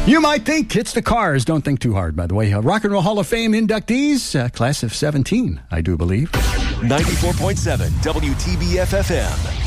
You might think it's the Cars. Don't think too hard, by the way. Rock and Roll Hall of Fame inductees, class of 17, I do believe. 94.7 WTBF FM.